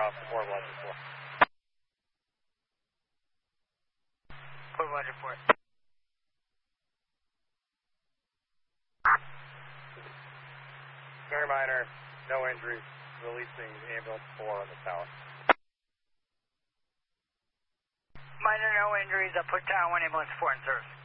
Report Roger 4. Report Roger 4. Very minor, no injuries. Releasing ambulance 4 on the tower. Minor, no injuries. I'll put Tower 1 ambulance 4 in service.